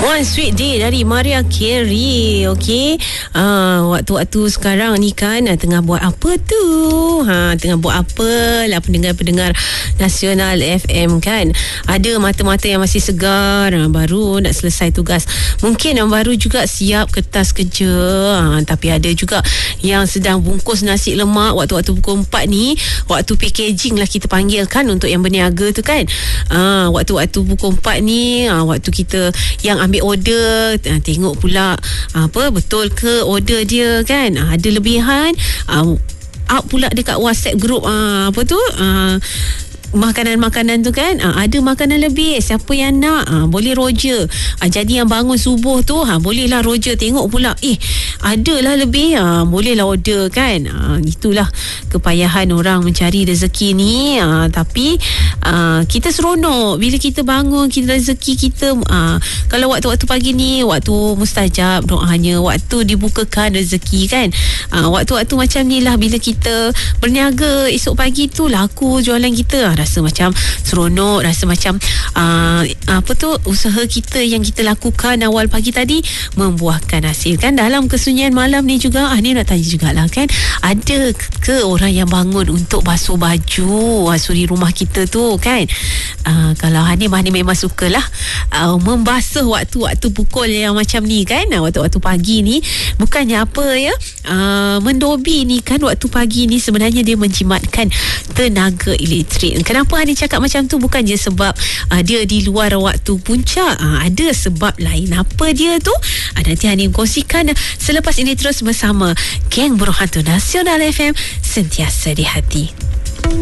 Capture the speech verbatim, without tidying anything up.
One Sweet Day dari Mariah Carey. Okey, uh, waktu-waktu sekarang ni kan uh, tengah buat apa tu? Ha, tengah buat apa lah pendengar-pendengar Nasional F M kan? Ada mata-mata yang masih segar, uh, baru nak selesai tugas. Mungkin yang baru juga siap kertas kerja. Ha, tapi ada juga yang sedang bungkus nasi lemak waktu-waktu pukul empat ni, waktu packaging lah kita panggil kan, untuk yang berniaga tu kan. Uh, waktu-waktu pukul empat ni, uh, waktu kita yang ambil order, uh, tengok pula uh, apa betul ke order dia kan, uh, ada lebihan, uh, up pula dekat WhatsApp group uh, apa tu uh, makanan-makanan tu kan, ha, ada makanan lebih, siapa yang nak, ha, boleh Roger, ha, jadi yang bangun subuh tu, ha, bolehlah Roger tengok pula, eh adalah lebih, ha, bolehlah order kan. Ha, itulah kepayahan orang mencari rezeki ni, ha, tapi ha, kita seronok bila kita bangun, kita rezeki kita, ha, kalau waktu-waktu pagi ni waktu mustajab doanya, waktu dibukakan rezeki kan, ha, waktu-waktu macam ni lah bila kita berniaga esok pagi tu laku jualan kita, ha, rasa macam seronok, rasa macam uh, apa tu, usaha kita yang kita lakukan awal pagi tadi membuahkan hasil kan. Dalam kesunyian malam ni juga, ah, ni nak tanya jugalah kan, ada ke orang yang bangun untuk basuh baju uh, suri rumah kita tu kan. Uh, kalau Hani Hani memang sukalah uh, membasuh waktu-waktu pukul yang macam ni kan, uh, waktu-waktu pagi ni, bukannya apa ya, uh, mendobi ni kan, waktu pagi ni sebenarnya dia menjimatkan tenaga elektrik. Kenapa Hani cakap macam tu? Bukan je sebab uh, dia di luar waktu puncak, uh, ada sebab lain. Apa dia tu? Uh, nanti Hani kongsikan uh, selepas ini, terus bersama Geng Berhantu Nasional F M, sentiasa di hati.